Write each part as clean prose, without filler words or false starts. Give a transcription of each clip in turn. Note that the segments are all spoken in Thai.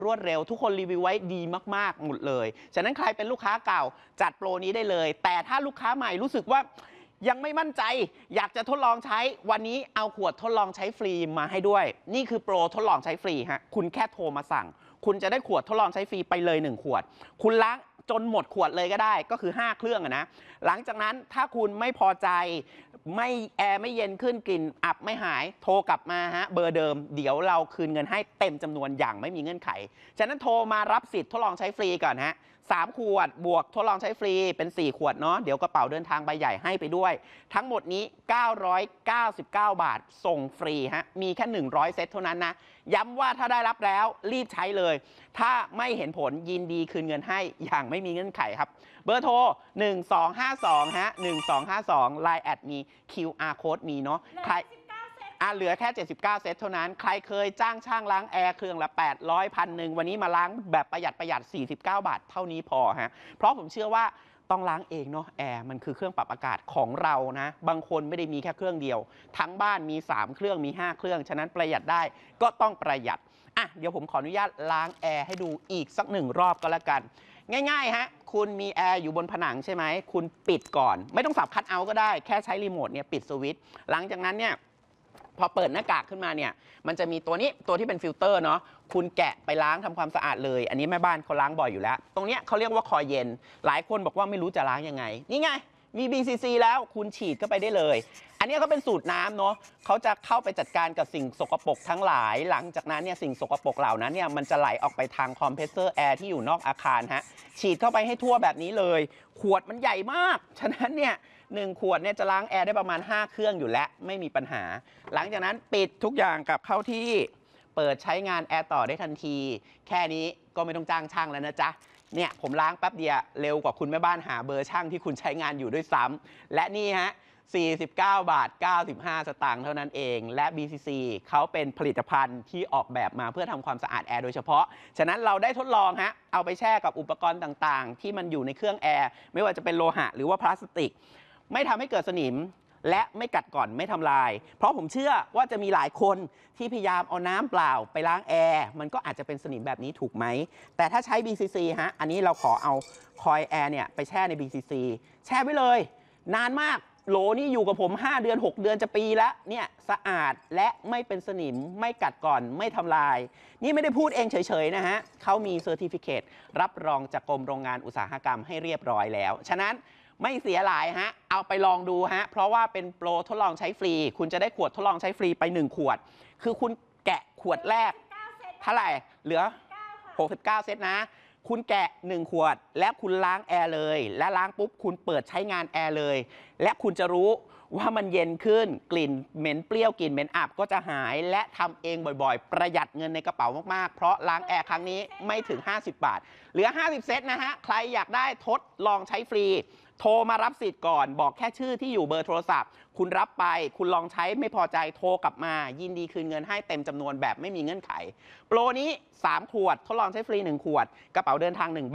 รวดเร็วทุกคนรีวิวไว้ดีมากๆหมดเลยฉะนั้นใครเป็นลูกค้าเก่าจัดโปรนี้ได้เลยแต่ถ้าลูกค้าใหม่รู้สึกว่ายังไม่มั่นใจอยากจะทดลองใช้วันนี้เอาขวดทดลองใช้ฟรีมาให้ด้วยนี่คือโปรทดลองใช้ฟรีฮะคุณแค่โทรมาสั่งคุณจะได้ขวดทดลองใช้ฟรีไปเลย1ขวดคุณล้างจนหมดขวดเลยก็ได้ก็คือ5เครื่องนะหลังจากนั้นถ้าคุณไม่พอใจไม่แอร์ไม่เย็นขึ้นกลิ่นอับไม่หายโทรกลับมาฮะเบอร์เดิมเดี๋ยวเราคืนเงินให้เต็มจำนวนอย่างไม่มีเงื่อนไขฉะนั้นโทรมารับสิทธิ์ทดลองใช้ฟรีก่อนฮะ3 ขวดบวกทดลองใช้ฟรีเป็น4 ขวดเนาะเดี๋ยวกระเป๋าเดินทางใบใหญ่ให้ไปด้วยทั้งหมดนี้999 บาทส่งฟรีฮะมีแค่100 เซตเท่านั้นนะย้ำว่าถ้าได้รับแล้วรีบใช้เลยถ้าไม่เห็นผลยินดีคืนเงินให้อย่างไม่มีเงื่อนไขครับเบอร์โทร1252ฮะ1252 Line แอดมี QR Code มีเนาะใครเหลือแค่79 เซตเท่านั้นใครเคยจ้างช่างล้างแอร์เครื่องละ800 1,000วันนี้มาล้างแบบประหยัด49 บาทเท่านี้พอฮะเพราะผมเชื่อว่าต้องล้างเองเนาะแอร์มันคือเครื่องปรับอากาศของเรานะบางคนไม่ได้มีแค่เครื่องเดียวทั้งบ้านมี3 เครื่องมี5 เครื่องฉะนั้นประหยัดได้ก็ต้องประหยัดเดี๋ยวผมขออนุญาตล้างแอร์ให้ดูอีกสัก1 รอบก็แล้วกันง่ายๆฮะคุณมีแอร์อยู่บนผนังใช่ไหมคุณปิดก่อนไม่ต้องสับคัทเอาท์ก็ได้แค่ใช้รีโมทเนี่ยปิดสวิตช์หลังจากนั้นเนี่ยพอเปิดหน้ากากขึ้นมาเนี่ยมันจะมีตัวนี้ตัวที่เป็นฟิลเตอร์เนาะคุณแกะไปล้างทำความสะอาดเลยอันนี้แม่บ้านเขาล้างบ่อยอยู่แล้วตรงนี้เขาเรียกว่าคอยเย็นหลายคนบอกว่าไม่รู้จะล้างยังไงนี่ไงมี BCC แล้วคุณฉีดเข้าไปได้เลยอันนี้ก็เป็นสูตรน้ำเนาะเขาจะเข้าไปจัดการกับสิ่งสกปรกทั้งหลายหลังจากนั้นเนี่ยสิ่งสกปรกเหล่านั้นเนี่ยมันจะไหลออกไปทางคอมเพรสเซอร์แอร์ที่อยู่นอกอาคารฮะฉีดเข้าไปให้ทั่วแบบนี้เลยขวดมันใหญ่มากฉะนั้นเนี่ย1 ขวดเนี่ยจะล้างแอร์ได้ประมาณ5 เครื่องอยู่แล้วไม่มีปัญหาหลังจากนั้นปิดทุกอย่างกลับเข้าที่เปิดใช้งานแอร์ต่อได้ทันทีแค่นี้ก็ไม่ต้องจ้างช่างแล้วนะจ๊ะเนี่ยผมล้างแป๊บเดียวเร็วกว่าคุณแม่บ้านหาเบอร์ช่างที่คุณใช้งานอยู่ด้วยซ้ำและนี่ฮะ49 บาท 95 สตางค์เท่านั้นเองและ BCC เขาเป็นผลิตภัณฑ์ที่ออกแบบมาเพื่อทำความสะอาดแอร์โดยเฉพาะฉะนั้นเราได้ทดลองฮะเอาไปแช่กับอุปกรณ์ต่างๆที่มันอยู่ในเครื่องแอร์ไม่ว่าจะเป็นโลหะหรือว่าพลาสติกไม่ทำให้เกิดสนิมและไม่กัดก่อนไม่ทำลายเพราะผมเชื่อว่าจะมีหลายคนที่พยายามเอาน้ำเปล่าไปล้างแอร์มันก็อาจจะเป็นสนิมแบบนี้ถูกไหมแต่ถ้าใช้ BCC ฮะอันนี้เราขอเอาคอยแอร์เนี่ยไปแช่ใน BCC แช่ไว้เลยนานมากโหลนี่อยู่กับผม5 เดือน 6 เดือนจะปีแล้วเนี่ยสะอาดและไม่เป็นสนิมไม่กัดก่อนไม่ทำลายนี่ไม่ได้พูดเองเฉยๆนะฮะเขามีเซอร์ติฟิเคตรับรองจากกรมโรงงานอุตสาหกรรมให้เรียบร้อยแล้วฉะนั้นไม่เสียหลายฮะเอาไปลองดูฮะเพราะว่าเป็นโปรทดลองใช้ฟรีคุณจะได้ขวดทดลองใช้ฟรีไป1 ขวดคือคุณแกะขวดแรกเท่าไหร่เหลือ69 เซตนะคุณแกะ1 ขวดและคุณล้างแอร์เลยและล้างปุ๊บคุณเปิดใช้งานแอร์เลยและคุณจะรู้ว่ามันเย็นขึ้นกลิ่นเหม็นเปรี้ยวกลิ่นเหม็นอับก็จะหายและทำเองบ่อยๆประหยัดเงินในกระเป๋ามากๆเพราะล้างแอร์ครั้งนี้ไม่ถึง50 บาทเหลือ50 เซตนะฮะใครอยากได้ทดลองใช้ฟรีโทรมารับสิทธิ์ก่อนบอกแค่ชื่อที่อยู่เบอร์โทรศัพท์คุณรับไปคุณลองใช้ไม่พอใจโทรกลับมายินดีคืนเงินให้เต็มจำนวนแบบไม่มีเงื่อนไขโปรนี้3 ขวดทดลองใช้ฟรี1 ขวดกระเป๋าเดินทาง1 ใบ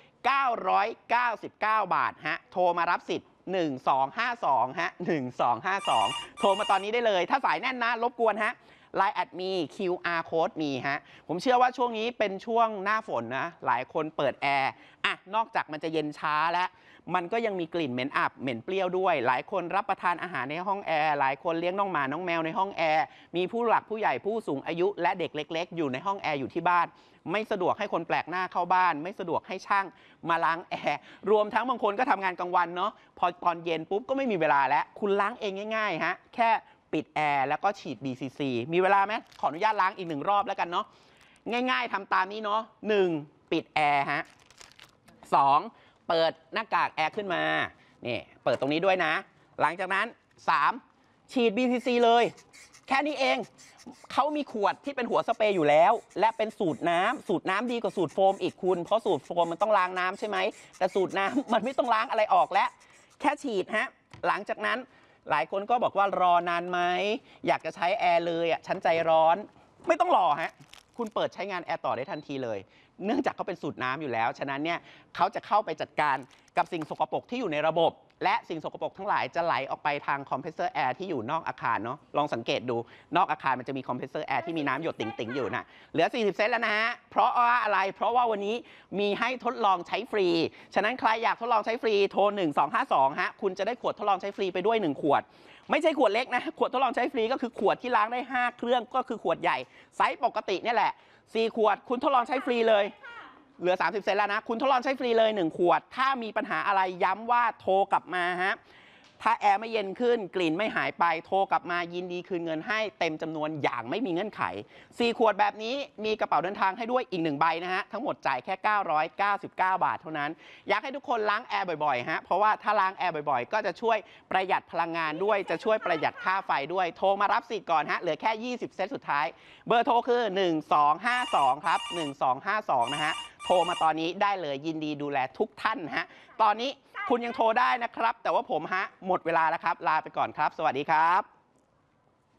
999 บาทฮะโทรมารับสิทธิ์1252ฮะ1252โทรมาตอนนี้ได้เลยถ้าสายแน่นนะรบกวนฮะLine แอดมี QR Code มีฮะผมเชื่อว่าช่วงนี้เป็นช่วงหน้าฝนนะหลายคนเปิดแอร์นอกจากมันจะเย็นช้าแล้วมันก็ยังมีกลิ่นเหม็นอับเหม็นเปรี้ยวด้วยหลายคนรับประทานอาหารในห้องแอร์หลายคนเลี้ยงน้องหมาน้องแมวในห้องแอร์มีผู้หลักผู้ใหญ่ผู้สูงอายุและเด็กเล็กๆอยู่ในห้องแอร์อยู่ที่บ้านไม่สะดวกให้คนแปลกหน้าเข้าบ้านไม่สะดวกให้ช่างมาล้างแอร์รวมทั้งบางคนก็ทำงานกลางวันเนาะพอตอนเย็นปุ๊บก็ไม่มีเวลาแล้วคุณล้างเองง่ายๆฮะแค่ปิดแอร์แล้วก็ฉีด BCC มีเวลาไหมขออนุญาตล้างอีก1 รอบแล้วกันเนาะง่ายๆทำตามนี้เนาะ1ปิดแอร์ฮะ2เปิดหน้ากากแอร์ขึ้นมานี่เปิดตรงนี้ด้วยนะหลังจากนั้น3ฉีด BCC เลยแค่นี้เองเขามีขวดที่เป็นหัวสเปรย์อยู่แล้วและเป็นสูตรน้ำดีกว่าสูตรโฟมอีกคุณเพราะสูตรโฟมมันต้องล้างน้ำใช่ไหมแต่สูตรน้ำมันไม่ต้องล้างอะไรออกแล้วแค่ฉีดฮะหลังจากนั้นหลายคนก็บอกว่ารอนานไหมอยากจะใช้แอร์เลยฉันใจร้อนไม่ต้องรอฮะคุณเปิดใช้งานแอร์ต่อได้ทันทีเลยเนื่องจากเขาเป็นสูตรน้ำอยู่แล้วฉะนั้นเนี่ยเขาจะเข้าไปจัดการกับสิ่งสกปรกที่อยู่ในระบบและสิ่งสกปรกทั้งหลายจะไหลออกไปทางคอมเพรสเซอร์แอร์ที่อยู่นอกอาคารเนาะลองสังเกตดูนอกอาคารมันจะมีคอมเพรสเซอร์แอร์ที่มีน้ำหยดติ๋งๆอยู่นะเหลือ40 เซนแล้วนะฮะเพราะว่าอะไรเพราะว่าวันนี้มีให้ทดลองใช้ฟรีฉะนั้นใครอยากทดลองใช้ฟรีโทร1252ฮะคุณจะได้ขวดทดลองใช้ฟรีไปด้วย1ขวดไม่ใช่ขวดเล็กนะขวดทดลองใช้ฟรีก็คือขวดที่ล้างได้5เครื่องก็คือขวดใหญ่ไซส์ปกตินี่แหละ4ขวดคุณทดลองใช้ฟรีเลยเหลือ30 เซนแล้วนะคุณทดลองใช้ฟรีเลย1ขวดถ้ามีปัญหาอะไรย้ำว่าโทรกลับมาฮะถ้าแอร์ไม่เย็นขึ้นกลิ่นไม่หายไปโทรกลับมายินดีคืนเงินให้เต็มจำนวนอย่างไม่มีเงื่อนไข4ขวดแบบนี้มีกระเป๋าเดินทางให้ด้วยอีก1ใบนะฮะทั้งหมดจ่ายแค่999 บาทเท่านั้นอยากให้ทุกคนล้างแอร์บ่อยๆฮะเพราะว่าถ้าล้างแอร์บ่อยๆก็จะช่วยประหยัดพลังงานด้วยจะช่วยประหยัดค่าไฟด้วยโทรมารับสิทธิ์ก่อนฮะเหลือแค่20 เซตสุดท้ายเบอร์โทรคือ1252ครับ1252นะฮะโทรมาตอนนี้ได้เลยยินดีดูแลทุกท่านฮะตอนนี้คุณยังโทรได้นะครับแต่ว่าผมฮะหมดเวลาแล้วครับลาไปก่อนครับสวัสดีครับ